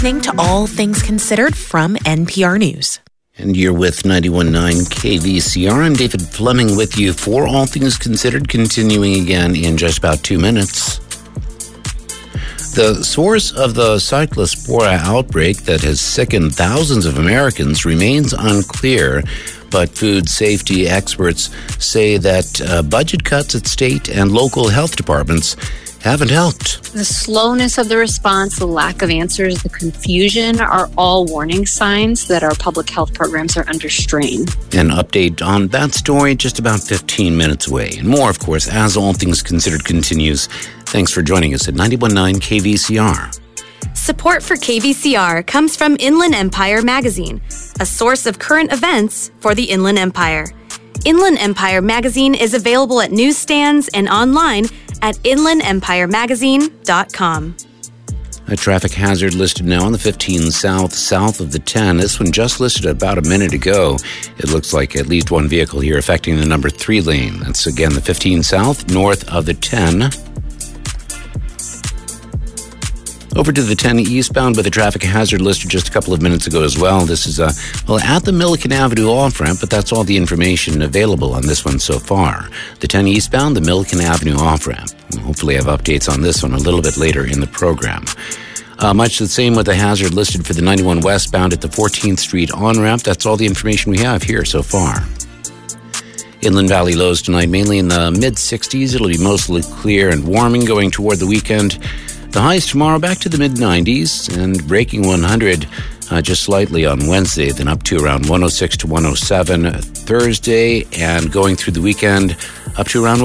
Listening to All Things Considered from NPR News. And you're with 91.9 KVCR. I'm David Fleming with you for All Things Considered, continuing again in just about 2 minutes. The source of the Cyclospora outbreak that has sickened thousands of Americans remains unclear, but food safety experts say that budget cuts at state and local health departments haven't helped. The slowness of the response, the lack of answers, the confusion are all warning signs that our public health programs are under strain. An update on that story just about 15 minutes away. And more, of course, as All Things Considered continues. Thanks for joining us at 91.9 KVCR. Support for KVCR comes from Inland Empire Magazine, a source of current events for the Inland Empire. Inland Empire Magazine is available at newsstands and online at inlandempiremagazine.com. A traffic hazard listed now on the 15 south of the 10. This one just listed about a minute ago. It looks like at least one vehicle here affecting the number 3 lane. That's again the 15 south, north of the 10. Over to the 10 eastbound with a traffic hazard listed just a couple of minutes ago as well. This is at the Milliken Avenue off-ramp, but that's all the information available on this one so far. The 10 eastbound, the Milliken Avenue off-ramp. We'll hopefully have updates on this one a little bit later in the program. Much the same with the hazard listed for the 91 westbound at the 14th Street on-ramp. That's all the information we have here so far. Inland Valley lows tonight, mainly in the mid-60s. It'll be mostly clear and warming going toward the weekend. The highs tomorrow back to the mid-90s and breaking 100 just slightly on Wednesday, then up to around 106 to 107 Thursday, and going through the weekend up to around